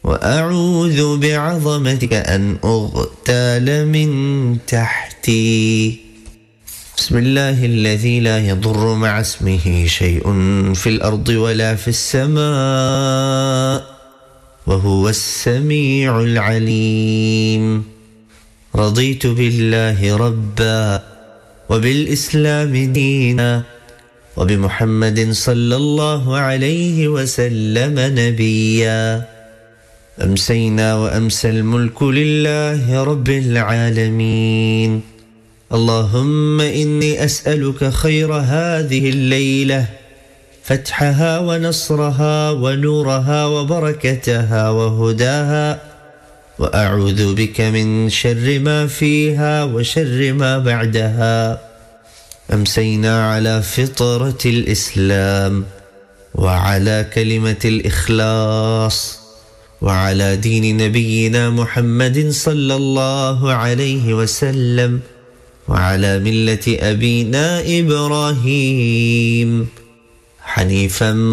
وأعوذ بعظمتك أن أغتال من تحتي. بسم الله الذي لا يضر مع اسمه شيء في الأرض ولا في السماء وهو السميع العليم. رضيت بالله ربا وبالإسلام دينا وبمحمد صلى الله عليه وسلم نبيا. أمسينا وأمسى الملك لله رب العالمين. اللهم إني أسألك خير هذه الليلة، فتحها ونصرها ونورها وبركتها وهداها، وأعوذ بك من شر ما فيها وشر ما بعدها. أمسينا على فطرة الإسلام وعلى كلمة الإخلاص وعلى دين نبينا محمد صلى الله عليه وسلم وعلى ملة أبينا إبراهيم حنيفا